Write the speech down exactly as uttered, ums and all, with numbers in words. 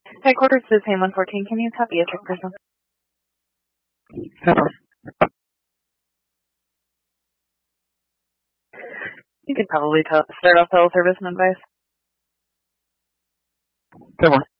Headquarters is Ham one fourteen. Can you copy a check person? You could probably tell, start off the whole service and advice. Come on.